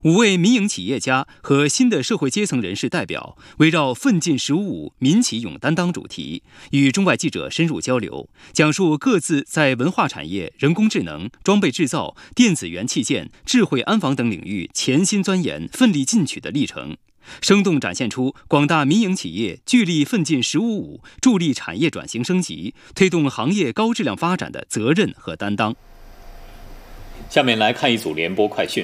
5位民营企业家和新的社会阶层人士代表围绕奋进15.5民企勇担当主题，与中外记者深入交流，讲述各自在文化产业、人工智能、装备制造、电子元器件、智慧安防等领域潜心钻研、奋力进取的历程，生动展现出广大民营企业聚力奋进15.5，助力产业转型升级、推动行业高质量发展的责任和担当。 下面来看一组联播快讯。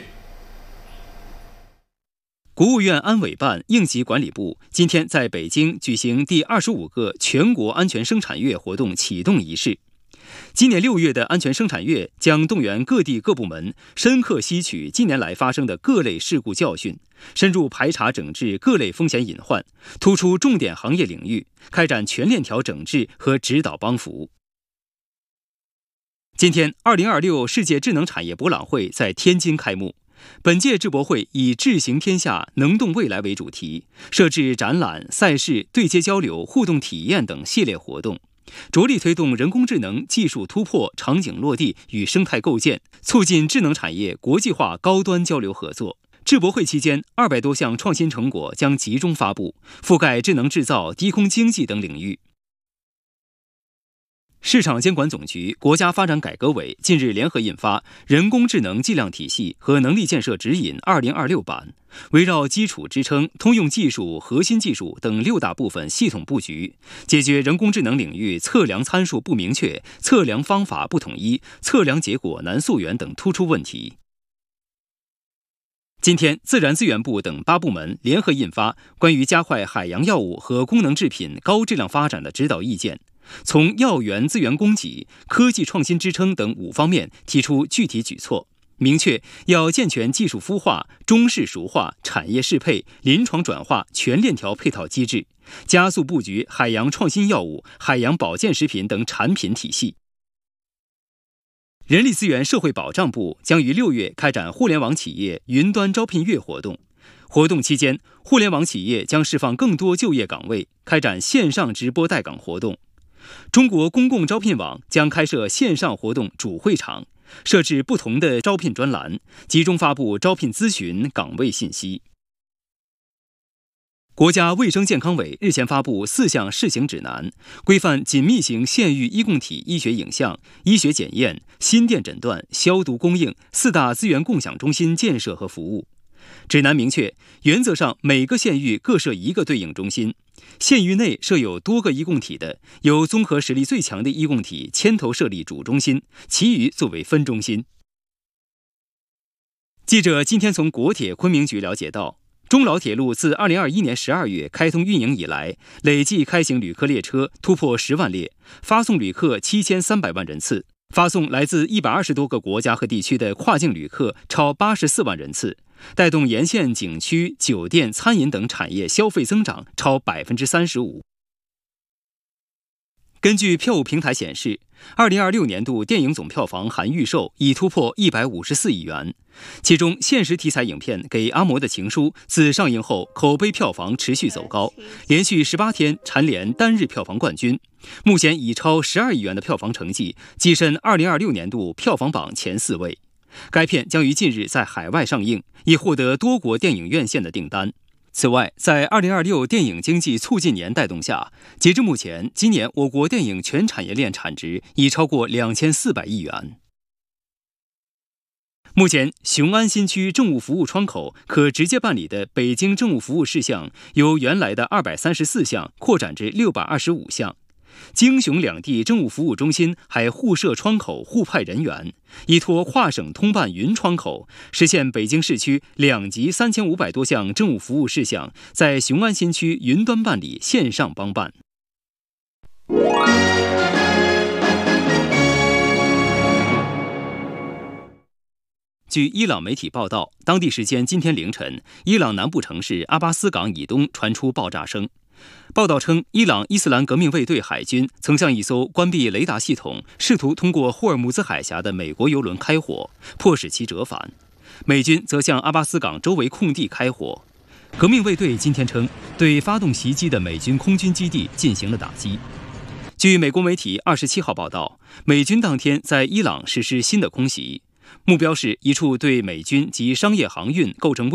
国务院安委办应急管理部今天在北京举行第25个全国安全生产月活动启动仪式。今年6月的安全生产月将动员各地各部门深刻吸取近年来发生的各类事故教训，深入排查整治各类风险隐患，突出重点行业领域，开展全链条整治和指导帮扶。今天2026世界智能产业博览会在天津开幕。本届智博会以智行天下、能动未来为主题，设置展览、赛事、对接交流、互动体验等系列活动，着力推动人工智能技术突破、场景落地与生态构建，促进智能产业国际化高端交流合作。智博会期间，200多项创新成果将集中发布，覆盖智能制造、低空经济等领域。市场监管总局、国家发展改革委近日联合印发《人工智能计量体系和能力建设指引2026》版，围绕基础支撑、通用技术、核心技术等6大部分系统布局，解决人工智能领域测量参数不明确、测量方法不统一、测量结果难溯源等突出问题。今天，自然资源部等8部门联合印发关于加快海洋药物和功能制品高质量发展的指导意见，从药源资源供给、科技创新支撑等5方面提出具体举措，明确要健全技术孵化、中式熟化、产业适配、临床转化全链条配套机制，加速布局海洋创新药物、海洋保健食品等产品体系。人力资源社会保障部将于6月开展互联网企业云端招聘月活动。活动期间，互联网企业将释放更多就业岗位，开展线上直播待岗活动。中国公共招聘网将开设线上活动主会场，设置不同的招聘专栏，集中发布招聘咨询岗位信息。国家卫生健康委日前发布4项试行指南，规范紧密型县域医共体医学影像、医学检验、心电诊断、消毒供应4大资源共享中心建设和服务。指南明确，原则上每个县域各设1个对应中心，县域内设有多个医共体的，由综合实力最强的医共体牵头设立主中心，其余作为分中心。记者今天从国铁昆明局了解到，中老铁路自2021年12月开通运营以来，累计开行旅客列车突破10万列，发送旅客7300万人次，发送来自120多个国家和地区的跨境旅客超84万人次，带动沿线景区、酒店、餐饮等产业消费增长超35%。根据票务平台显示，2026年度电影总票房含预售已突破154亿元，其中现实题材影片《给阿嬷的情书》自上映后口碑票房持续走高，连续18天蝉联单日票房冠军，目前已超12亿元的票房成绩，跻身2026年度票房榜前4位。该片将于近日在海外上映，已获得多国电影院线的订单。此外，在2026电影经济促进年带动下，截至目前，今年我国电影全产业链产值已超过2400亿元。目前，雄安新区政务服务窗口可直接办理的北京政务服务事项由原来的234项扩展至625项。京雄两地政务服务中心还互设窗口、互派人员，依托跨省通办云窗口，实现北京市区2级3500多项政务服务事项在雄安新区云端办理、线上帮办。据伊朗媒体报道，当地时间今天凌晨，伊朗南部城市阿巴斯港以东传出爆炸声。报道称，伊朗伊斯兰革命卫队海军曾向一艘关闭雷达系统、试图通过霍尔木兹海峡的美国油轮开火，迫使其折返。美军则向阿巴斯港周围空地开火。革命卫队今天称，对发动袭击的美军空军基地进行了打击。据美国媒体27号报道，美军当天在伊朗实施新的空袭，目标是一处对美军及商业航运构成